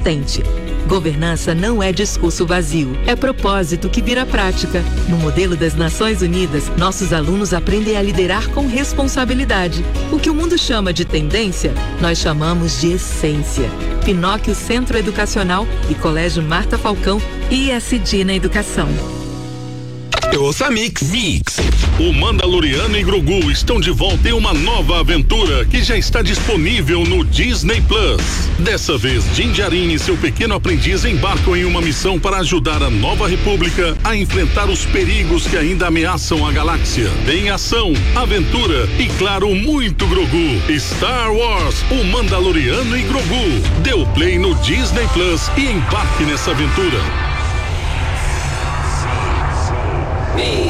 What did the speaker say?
consistente. Governança não é discurso vazio, é propósito que vira prática. No modelo das Nações Unidas, nossos alunos aprendem a liderar com responsabilidade. O que o mundo chama de tendência, nós chamamos de essência. Pinóquio Centro Educacional e Colégio Marta Falcão, ISD na Educação. Ouça Mix. O Mandaloriano e Grogu estão de volta em uma nova aventura que já está disponível no Disney Plus. Dessa vez, Din Djarin e seu pequeno aprendiz embarcam em uma missão para ajudar a Nova República a enfrentar os perigos que ainda ameaçam a galáxia. Tem ação, aventura e, claro, muito Grogu. Star Wars, o Mandaloriano e Grogu. Dê o play no Disney Plus e embarque nessa aventura.